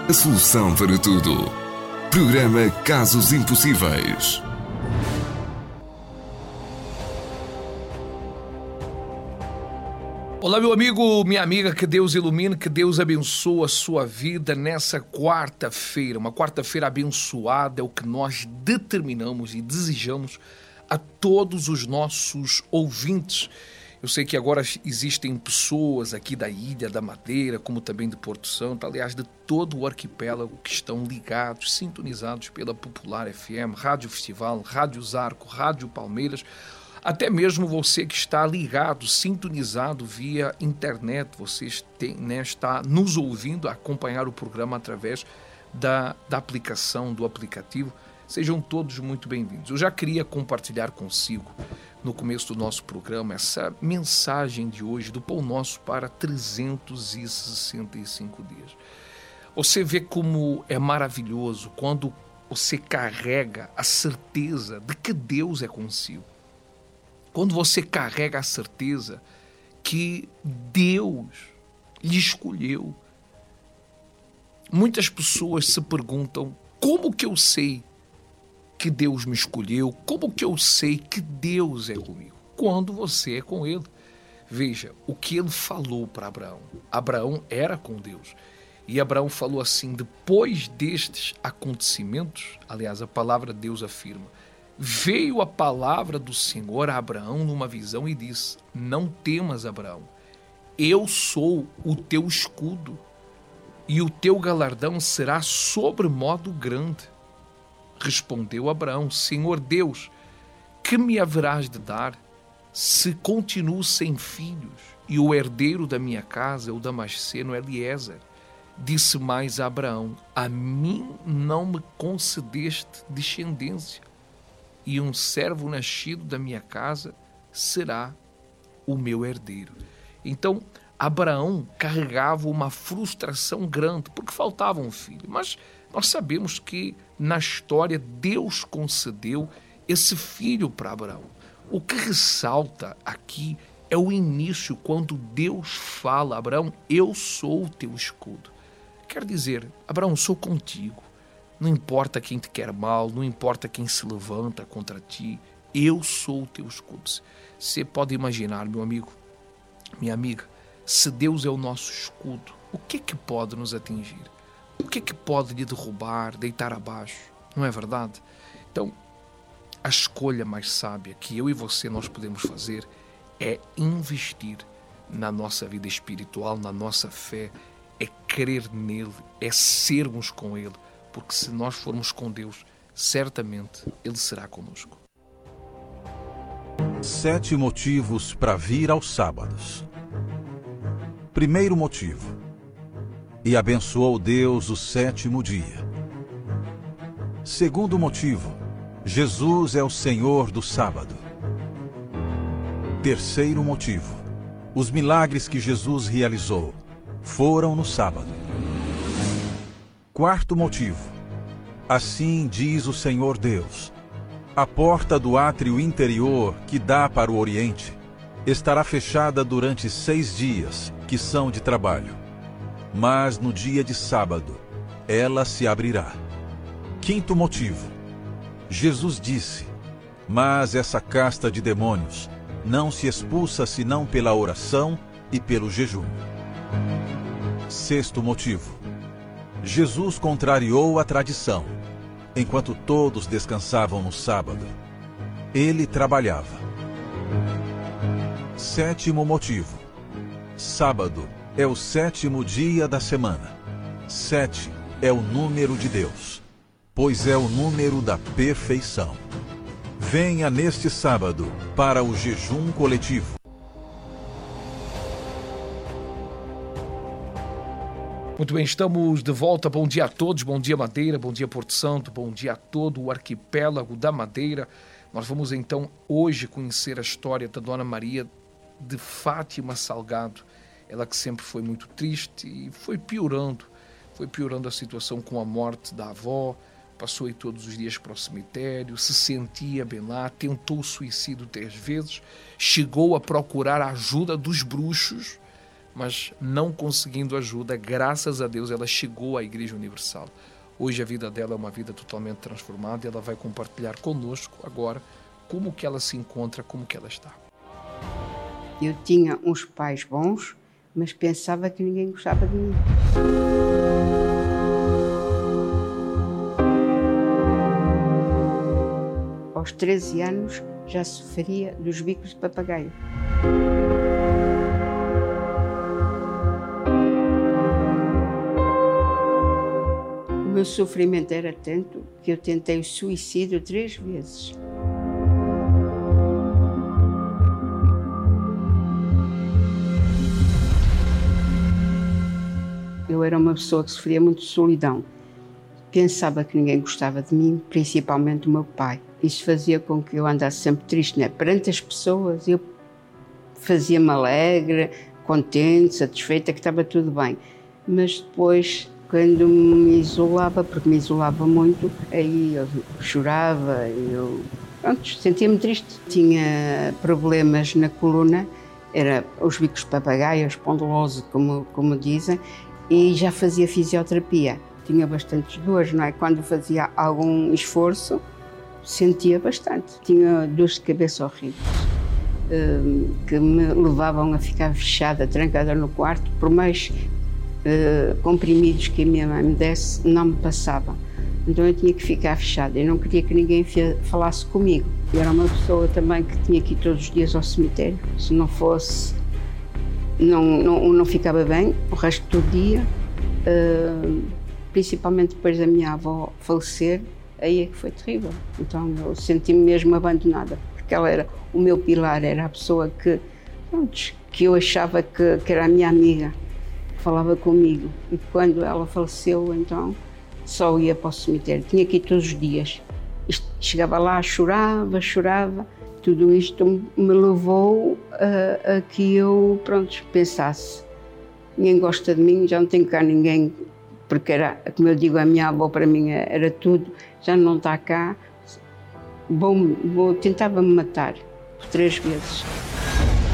A solução para tudo. Programa Casos Impossíveis. Olá, meu amigo, minha amiga, que Deus ilumine, que Deus abençoe a sua vida nessa quarta-feira. Uma quarta-feira abençoada é o que nós determinamos e desejamos a todos os nossos ouvintes. Eu sei que agora existem pessoas aqui da Ilha da Madeira, como também de Porto Santo, aliás, de todo o arquipélago, que estão ligados, sintonizados pela Popular FM, Rádio Festival, Rádio Zarco, Rádio Palmeiras. Até mesmo você que está ligado, sintonizado via internet, você está nos ouvindo, a acompanhar o programa através da aplicação, do aplicativo. Sejam todos muito bem-vindos. Eu já queria compartilhar consigo, no começo do nosso programa, essa mensagem de hoje, do Pão Nosso para 365 dias. Você vê como é maravilhoso quando você carrega a certeza de que Deus é consigo. Quando você carrega a certeza que Deus lhe escolheu. Muitas pessoas se perguntam: como que eu sei que Deus me escolheu? Como que eu sei que Deus é comigo? Quando você é com Ele. Veja, o que Ele falou para Abraão. Abraão era com Deus. E Abraão falou assim: depois destes acontecimentos, aliás, a palavra de Deus afirma, veio a palavra do Senhor a Abraão numa visão e disse: não temas, Abraão, eu sou o teu escudo e o teu galardão será sobremodo grande. Respondeu Abraão: Senhor Deus, que me haverás de dar se continuo sem filhos e o herdeiro da minha casa é o Damasceno Eliezer? Disse mais a Abraão: a mim não me concedeste descendência, e um servo nascido da minha casa será o meu herdeiro. Então, Abraão carregava uma frustração grande, porque faltava um filho. Mas nós sabemos que, na história, Deus concedeu esse filho para Abraão. O que ressalta aqui é o início, quando Deus fala: Abraão, eu sou o teu escudo. Quer dizer, Abraão, sou contigo. Não importa quem te quer mal, não importa quem se levanta contra ti, eu sou o teu escudo. Você pode imaginar, meu amigo, minha amiga, se Deus é o nosso escudo, o que é que pode nos atingir? O que é que pode lhe derrubar, deitar abaixo? Não é verdade? Então, a escolha mais sábia que eu e você nós podemos fazer é investir na nossa vida espiritual, na nossa fé, é crer nele, é sermos com ele. Porque se nós formos com Deus, certamente Ele será conosco. 7 motivos para vir aos sábados. Primeiro motivo: e abençoou Deus o 7º dia. Segundo motivo: Jesus é o Senhor do sábado. Terceiro motivo: os milagres que Jesus realizou foram no sábado. Quarto motivo: assim diz o Senhor Deus: a porta do átrio interior que dá para o oriente estará fechada durante 6 dias, que são de trabalho, mas no dia de sábado ela se abrirá. Quinto motivo: Jesus disse: mas essa casta de demônios não se expulsa senão pela oração e pelo jejum. Sexto motivo: Jesus contrariou a tradição. Enquanto todos descansavam no sábado, ele trabalhava. Sétimo motivo: sábado é o 7º dia da semana. 7 é o número de Deus, pois é o número da perfeição. Venha neste sábado para o jejum coletivo. Muito bem, estamos de volta. Bom dia a todos, bom dia Madeira, bom dia Porto Santo, bom dia a todo o arquipélago da Madeira. Nós vamos então hoje conhecer a história da Dona Maria de Fátima Salgado. Ela que sempre foi muito triste e foi piorando a situação com a morte da avó, passou aí todos os dias para o cemitério, se sentia bem lá, tentou o suicídio 3 vezes, chegou a procurar a ajuda dos bruxos mas não conseguindo ajuda, graças a Deus ela chegou à Igreja Universal. Hoje a vida dela é uma vida totalmente transformada e ela vai compartilhar conosco agora como que ela se encontra, como que ela está. Eu tinha uns pais bons, mas pensava que ninguém gostava de mim. Aos 13 anos já sofria dos bicos de papagaio. O meu sofrimento era tanto que eu tentei o suicídio 3 vezes. Eu era uma pessoa que sofria muito de solidão. Pensava que ninguém gostava de mim, principalmente o meu pai. Isso fazia com que eu andasse sempre triste, né? Perante as pessoas, eu fazia-me alegre, contente, satisfeita, que estava tudo bem. Mas depois, quando me isolava, porque me isolava muito, aí eu chorava, sentia-me triste. Tinha problemas na coluna, era os bicos de papagaio, a espondilose, como dizem, e já fazia fisioterapia. Tinha bastantes dores, não é? Quando fazia algum esforço, sentia bastante. Tinha dores de cabeça horríveis, que me levavam a ficar fechada, trancada no quarto, por mais comprimidos que a minha mãe me desse, não me passava. Então eu tinha que ficar fechada. Eu não queria que ninguém falasse comigo. Eu era uma pessoa também que tinha que ir todos os dias ao cemitério. Se não fosse, não ficava bem o resto do dia. Principalmente depois da minha avó falecer, aí é que foi terrível. Então eu senti-me mesmo abandonada, porque ela era o meu pilar, era a pessoa que eu achava que era a minha amiga, que falava comigo. E quando ela faleceu, então só ia para o cemitério, tinha que ir todos os dias. Chegava lá, chorava. Tudo isto me levou a que eu, pensasse, ninguém gosta de mim, já não tenho cá ninguém, porque era, como eu digo, a minha avó para mim era tudo, já não está cá, tentava-me matar por 3 vezes.